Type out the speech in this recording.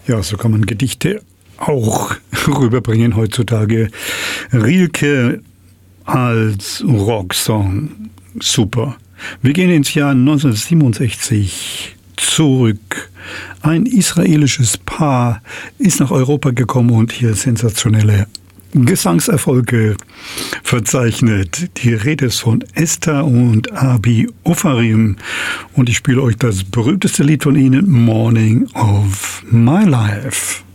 Ja, so kann man Gedichte auch rüberbringen heutzutage. Rilke als Rocksong, super. Wir gehen ins Jahr 1967 zurück. Ein israelisches Paar ist nach Europa gekommen und hier sensationelle Gesangserfolge verzeichnet. Die Rede ist von Esther und Abi Ofarim und ich spiele euch das berühmteste Lied von ihnen, Morning of My Life.